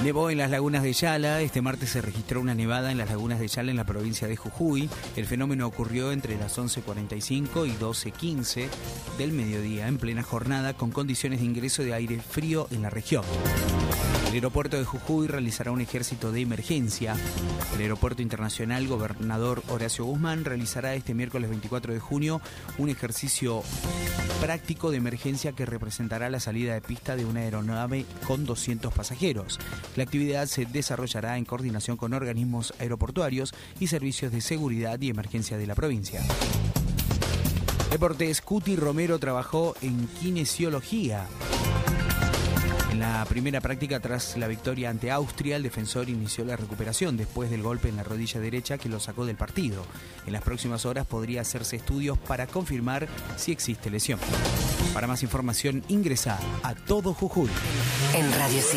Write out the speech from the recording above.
Nevó en las lagunas de Yala. Este martes se registró una nevada en las lagunas de Yala en la provincia de Jujuy. El fenómeno ocurrió entre las 11:45 y 12:15 del mediodía, en plena jornada, con condiciones de ingreso de aire frío en la región. El aeropuerto de Jujuy realizará un ejército de emergencia. El aeropuerto internacional Gobernador Horacio Guzmán realizará este miércoles 24 de junio un ejercicio práctico de emergencia que representará la salida de pista de una aeronave con 200 pasajeros. La actividad se desarrollará en coordinación con organismos aeroportuarios y servicios de seguridad y emergencia de la provincia. Deportes. Cuti Romero trabajó en kinesiología. En la primera práctica tras la victoria ante Austria, el defensor inició la recuperación después del golpe en la rodilla derecha que lo sacó del partido. En las próximas horas podría hacerse estudios para confirmar si existe lesión. Para más información ingresa a Todo Jujuy. En Radio